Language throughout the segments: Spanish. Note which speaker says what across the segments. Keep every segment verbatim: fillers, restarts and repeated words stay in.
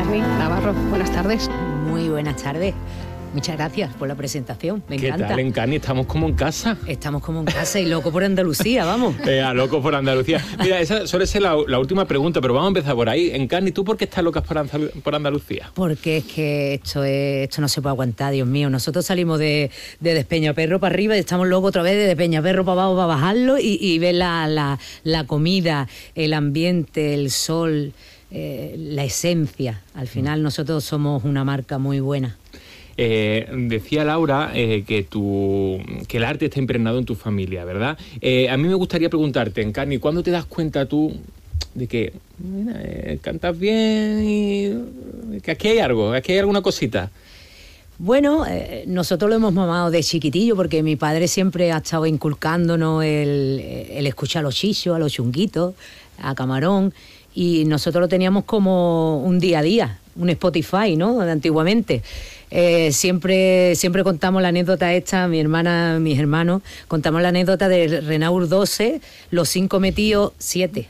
Speaker 1: Encarni Navarro, buenas tardes.
Speaker 2: Muy buenas tardes. Muchas gracias por la presentación, me
Speaker 3: ¿Qué
Speaker 2: encanta.
Speaker 3: tal, Encarni? Estamos como en casa.
Speaker 2: Estamos como en casa y loco por Andalucía, vamos.
Speaker 3: Eh, a loco por Andalucía. Mira, esa suele ser la, la última pregunta, pero vamos a empezar por ahí. Encarni, ¿tú por qué estás loca por, Andal por Andalucía?
Speaker 2: Porque es que esto es, esto no se puede aguantar, Dios mío. Nosotros salimos de, de Despeñaperro para arriba y estamos luego otra vez de Despeñaperro para abajo para bajarlo y, y ver la, la, la comida, el ambiente, el sol, eh, la esencia. Al final nosotros somos una marca muy buena.
Speaker 3: Eh, decía Laura eh, que, tu, que el arte está impregnado en tu familia, ¿verdad? Eh, a mí me gustaría preguntarte, Encarni, ¿cuándo te das cuenta tú de que mira, eh, cantas bien y que aquí hay algo, aquí hay alguna cosita?
Speaker 2: Bueno, eh, nosotros lo hemos mamado de chiquitillo porque mi padre siempre ha estado inculcándonos el, el escuchar a los chichos, a los chunguitos, a Camarón, y nosotros lo teníamos como un día a día, un Spotify, ¿no? De antiguamente. Eh, siempre, siempre contamos la anécdota esta, mi hermana, mis hermanos, contamos la anécdota de Renault doce, los cinco metidos, siete.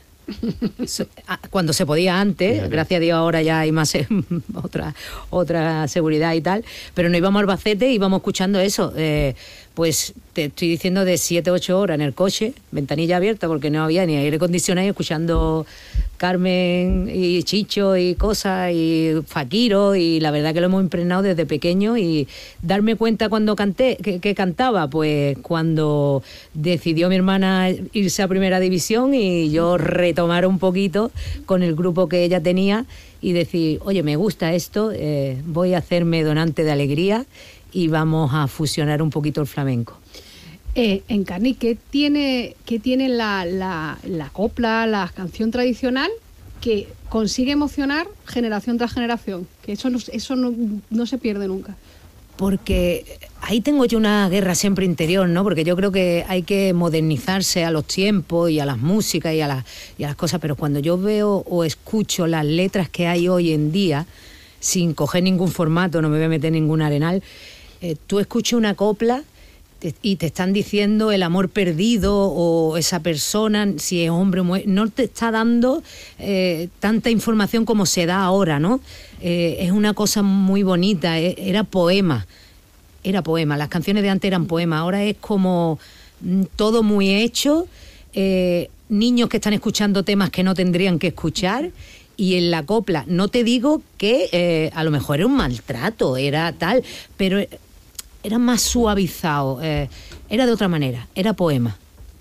Speaker 2: Cuando se podía antes, yeah, gracias a Dios ahora ya hay más otra, otra seguridad y tal, pero no íbamos a Albacete y íbamos escuchando eso. Eh, pues te estoy diciendo de siete, ocho horas en el coche, ventanilla abierta porque no había ni aire acondicionado, escuchando Carmen y Chicho y cosas y Fakiro, y la verdad que lo hemos impregnado desde pequeño. Y darme cuenta cuando canté, que, que cantaba, pues cuando decidió mi hermana irse a Primera División y yo retomar un poquito con el grupo que ella tenía y decir, oye, me gusta esto, eh, voy a hacerme donante de alegría y vamos a fusionar un poquito el flamenco.
Speaker 1: Eh, Encarni, ¿qué tiene, qué tiene la, la, la copla, la canción tradicional que consigue emocionar generación tras generación? Que eso no, eso no, no se pierde nunca.
Speaker 2: Porque ahí tengo yo una guerra siempre interior, ¿no? Porque yo creo que hay que modernizarse a los tiempos y a las músicas y a las, y a las cosas, pero cuando yo veo o escucho las letras que hay hoy en día, sin coger ningún formato, no me voy a meter ningún arenal, eh, tú escuchas una copla te, y te están diciendo el amor perdido o esa persona, si es hombre o mujer, no te está dando eh, tanta información como se da ahora, ¿no? Eh, es una cosa muy bonita, eh, era poema, era poema, las canciones de antes eran poemas, ahora es como mm, todo muy hecho, eh, niños que están escuchando temas que no tendrían que escuchar. Y en la copla, no te digo que eh, a lo mejor era un maltrato, era tal, pero era más suavizado, eh, era de otra manera, era poema.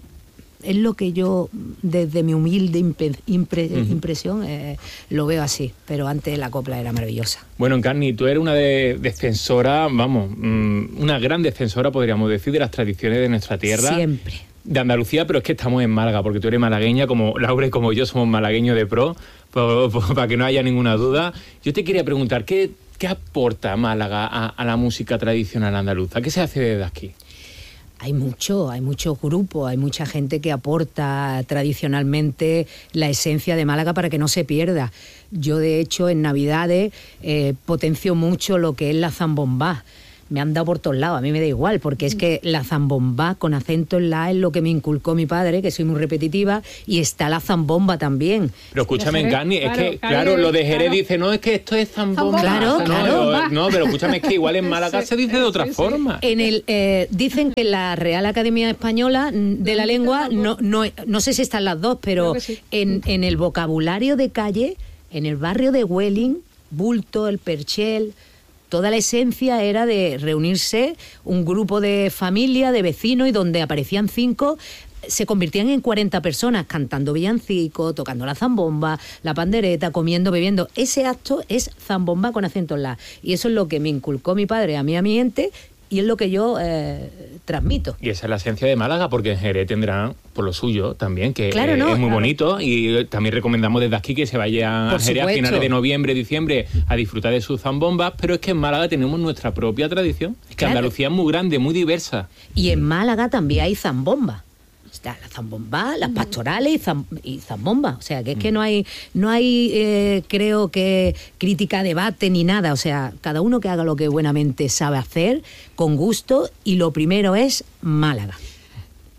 Speaker 2: Es lo que yo, desde mi humilde impre, impre, uh-huh. impresión, eh, lo veo así, pero antes la copla era maravillosa.
Speaker 3: Bueno, Encarni, tú eres una de, defensora, vamos, mmm, una gran defensora, podríamos decir, de las tradiciones de nuestra tierra.
Speaker 2: Siempre.
Speaker 3: De Andalucía, pero es que estamos en Málaga, porque tú eres malagueña, como Laura y como yo somos malagueños de pro, por, por, para que no haya ninguna duda. Yo te quería preguntar, ¿qué, qué aporta Málaga a, a la música tradicional andaluza? ¿Qué se hace desde aquí?
Speaker 2: Hay mucho, hay muchos grupos, hay mucha gente que aporta tradicionalmente la esencia de Málaga para que no se pierda. Yo, de hecho, en Navidades eh, potencio mucho lo que es la zambombá. Me han dado por todos lados, a mí me da igual, porque es que la zambombá con acento en la es lo que me inculcó mi padre, que soy muy repetitiva, y está la zambomba también.
Speaker 3: Pero escúchame, Encarni, es que, claro, lo de Jerez dice, no, es que esto es zambomba.
Speaker 2: Claro,
Speaker 3: no,
Speaker 2: claro.
Speaker 3: No, pero escúchame, es que igual en Málaga se dice de otra forma.
Speaker 2: En el, eh, dicen que la Real Academia Española de la Lengua, no, no, no sé si están las dos, pero sí. en, en el vocabulario de calle, en el barrio de Huelin, Bulto, el Perchel, toda la esencia era de reunirse un grupo de familia, de vecinos, y donde aparecían cinco, se convertían en cuarenta personas cantando villancico, tocando la zambomba, la pandereta, comiendo, bebiendo. Ese acto es zambomba con acento en la. Y eso es lo que me inculcó mi padre a mí, a mi gente, y es lo que yo eh, transmito.
Speaker 3: Y esa es la esencia de Málaga, porque en Jerez tendrán por lo suyo también, que
Speaker 2: claro,
Speaker 3: eh,
Speaker 2: no,
Speaker 3: es muy
Speaker 2: claro.
Speaker 3: bonito, y también recomendamos desde aquí que se vayan
Speaker 2: por
Speaker 3: a Jerez
Speaker 2: supuesto.
Speaker 3: a finales de noviembre, diciembre, a disfrutar de sus zambombas, pero es que en Málaga tenemos nuestra propia tradición, es que claro. Andalucía es muy grande, muy diversa.
Speaker 2: Y en Málaga también hay zambomba. Está la zambomba, las pastorales y, zam, y zambomba. O sea, que es que no hay, no hay eh, creo que, crítica, debate ni nada. O sea, cada uno que haga lo que buenamente sabe hacer, con gusto, y lo primero es Málaga.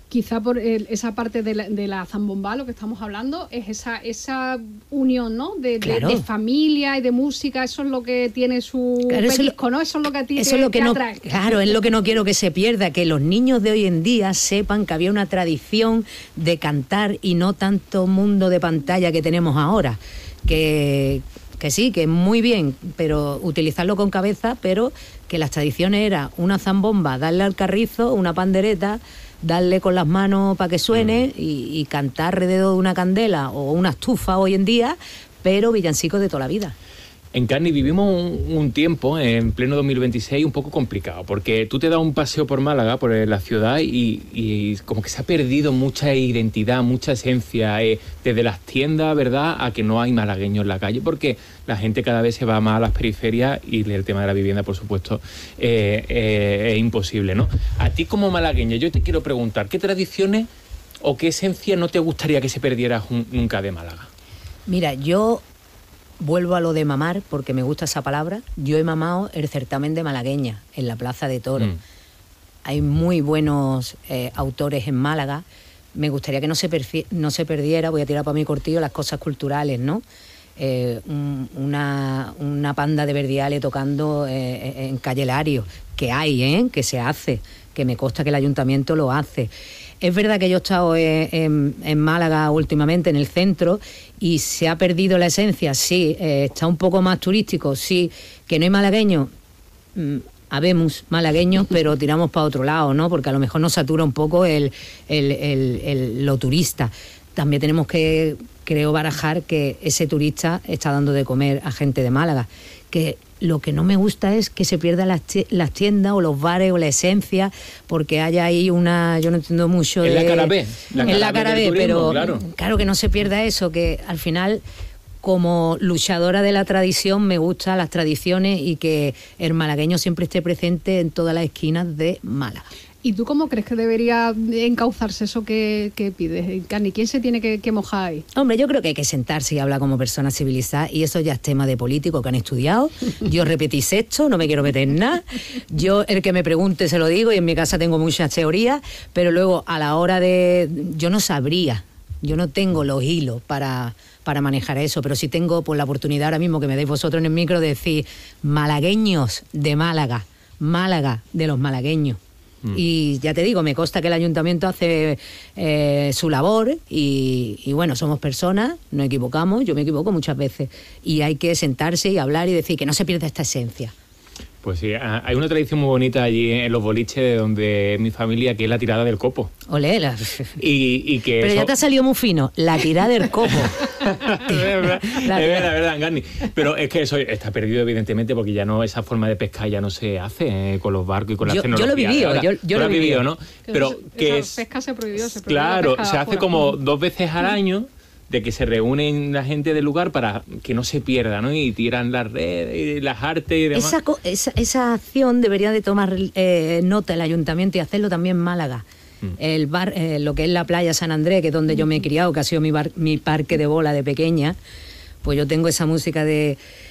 Speaker 1: quizá por el, esa parte de la, de la zambomba, lo que estamos hablando, es esa esa unión, ¿no? De,
Speaker 2: claro.
Speaker 1: de, de familia y de música, eso es lo que tiene su
Speaker 2: claro,
Speaker 1: pellizco,
Speaker 2: eso,
Speaker 1: ¿no? Eso es lo que a ti
Speaker 2: eso
Speaker 1: te,
Speaker 2: es lo que
Speaker 1: te
Speaker 2: no,
Speaker 1: atrae.
Speaker 2: Claro, es lo que no quiero que se pierda, que los niños de hoy en día sepan que había una tradición de cantar y no tanto mundo de pantalla que tenemos ahora, que... que sí, que muy bien, pero utilizarlo con cabeza, pero que las tradiciones era una zambomba, darle al carrizo, una pandereta, darle con las manos para que suene mm. y, y cantar alrededor de una candela o una estufa hoy en día, pero villancicos de toda la vida.
Speaker 3: En Carni vivimos un, un tiempo, en pleno dos mil veintiséis, un poco complicado, porque tú te das un paseo por Málaga, por la ciudad, y, y como que se ha perdido mucha identidad, mucha esencia, eh, desde las tiendas, ¿verdad?, a que no hay malagueños en la calle, porque la gente cada vez se va más a las periferias y el tema de la vivienda, por supuesto, eh, eh, es imposible, ¿no? A ti como malagueño, yo te quiero preguntar, ¿qué tradiciones o qué esencia no te gustaría que se perdiera nunca de Málaga?
Speaker 2: Mira, yo... vuelvo a lo de mamar, porque me gusta esa palabra. Yo he mamado el certamen de malagueña en la Plaza de Toros. Mm. Hay muy buenos eh, autores en Málaga. Me gustaría que no se, no se perdiera, voy a tirar para mi cortillo, las cosas culturales, ¿no? Eh, un, una, una panda de verdiales tocando eh, en Calle Lario, que hay, ¿eh? Que se hace, que me consta que el ayuntamiento lo hace. Es verdad que yo he estado en, en, en Málaga últimamente, en el centro, y se ha perdido la esencia, sí, eh, está un poco más turístico, sí, que no hay malagueños, mmm, habemos malagueños, pero tiramos para otro lado, ¿no? Porque a lo mejor nos satura un poco el, el, el, el, lo turista. También tenemos que, creo, barajar que ese turista está dando de comer a gente de Málaga, que lo que no me gusta es que se pierdan las, las tiendas o los bares o la esencia, porque haya ahí una... Yo no entiendo mucho de...
Speaker 3: En la cara B.
Speaker 2: En la cara B, pero
Speaker 3: claro.
Speaker 2: claro que no se pierda eso, que al final, como luchadora de la tradición, me gustan las tradiciones y que el malagueño siempre esté presente en todas las esquinas de Málaga.
Speaker 1: ¿Y tú cómo crees que debería encauzarse eso que, que pides, Carni? ¿Quién se tiene que, que mojar ahí?
Speaker 2: Hombre, yo creo que hay que sentarse y hablar como persona civilizada, y eso ya es tema de políticos que han estudiado. Yo repetí sexto, no me quiero meter en nada. Yo, el que me pregunte se lo digo, y en mi casa tengo muchas teorías, pero luego a la hora de... Yo no sabría, yo no tengo los hilos para... para manejar eso, pero sí tengo pues, la oportunidad ahora mismo que me deis vosotros en el micro de decir malagueños de Málaga, Málaga de los malagueños. Mm. Y ya te digo, me consta que el ayuntamiento hace eh, su labor y, y bueno, somos personas, nos equivocamos, yo me equivoco muchas veces, y hay que sentarse y hablar y decir que no se pierda esta esencia.
Speaker 3: Pues sí, hay una tradición muy bonita allí en los boliches de donde mi familia, que es la tirada del copo.
Speaker 2: Olé, la...
Speaker 3: y, y que
Speaker 2: Pero
Speaker 3: eso...
Speaker 2: ya te ha salido muy fino, la tirada del copo.
Speaker 3: es verdad, la es verdad, verdad, Garni. Pero es que eso está perdido evidentemente porque ya no, esa forma de pescar ya no se hace eh, con los barcos y con las tecnologías.
Speaker 2: Yo lo he vivido,
Speaker 3: ahora,
Speaker 2: yo, yo lo he vivido,
Speaker 3: ¿no? Pero
Speaker 1: eso,
Speaker 3: que
Speaker 1: esa
Speaker 3: es...
Speaker 1: pesca se prohibió, se prohibió.
Speaker 3: Claro, se hace
Speaker 1: afuera.
Speaker 3: como dos veces al año, de que se reúnen la gente del lugar para que no se pierda, ¿no? Y tiran las redes, y las artes y demás.
Speaker 2: Esa, esa, esa acción debería de tomar eh, nota el ayuntamiento y hacerlo también en Málaga. Mm. El bar, eh, lo que es la playa San Andrés, que es donde mm. yo me he criado, que ha sido mi, bar, mi parque de bola de pequeña, pues yo tengo esa música de,